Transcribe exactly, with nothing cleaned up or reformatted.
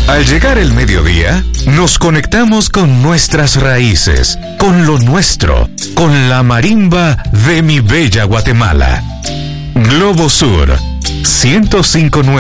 Al llegar el mediodía, nos conectamos con nuestras raíces, con lo nuestro, con la marimba de mi bella Guatemala. Globo Sur, ciento cinco punto nueve.